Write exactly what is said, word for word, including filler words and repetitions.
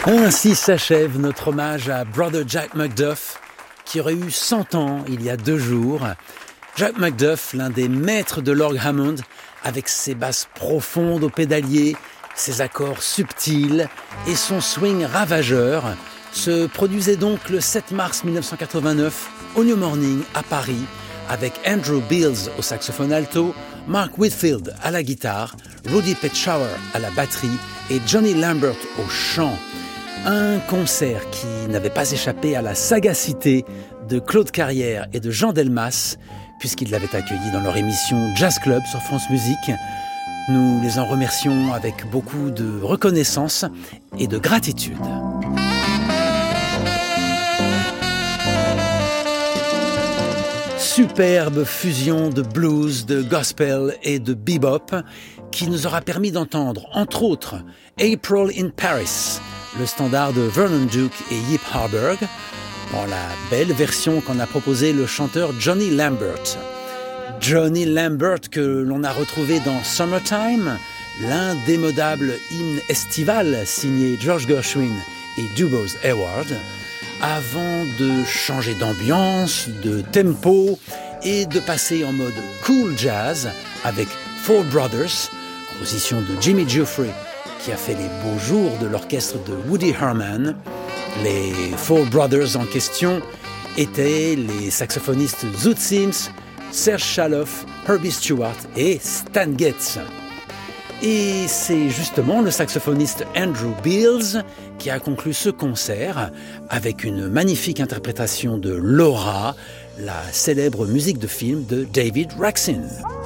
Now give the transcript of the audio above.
Ainsi s'achève notre hommage à Brother Jack Macduff, qui aurait eu cent ans il y a deux jours. Jack Macduff, l'un des maîtres de l'orgue Hammond, avec ses basses profondes au pédalier, ses accords subtils et son swing ravageur, se produisait donc le sept mars mille neuf cent quatre-vingt-neuf au New Morning à Paris, avec Andrew Beals au saxophone alto, Mark Whitfield à la guitare, Rudy Petschauer à la batterie et Johnny Lambert au chant. Un concert qui n'avait pas échappé à la sagacité de Claude Carrière et de Jean Delmas, puisqu'ils l'avaient accueilli dans leur émission Jazz Club sur France Musique. Nous les en remercions avec beaucoup de reconnaissance et de gratitude. Superbe fusion de blues, de gospel et de bebop qui nous aura permis d'entendre, entre autres, April in Paris, le standard de Vernon Duke et Yip Harburg, dans la belle version qu'en a proposée le chanteur Johnny Lambert. Johnny Lambert que l'on a retrouvé dans Summertime, l'indémodable hymne estival signé George Gershwin et Dubose Hayward, avant de changer d'ambiance, de tempo et de passer en mode cool jazz avec Four Brothers, composition de Jimmy Giuffre qui a fait les beaux jours de l'orchestre de Woody Herman. Les Four Brothers en question étaient les saxophonistes Zoot Sims, Serge Chaloff, Herbie Stewart et Stan Getz. Et c'est justement le saxophoniste Andrew Beals qui a conclu ce concert avec une magnifique interprétation de Laura, la célèbre musique de film de David Raksin.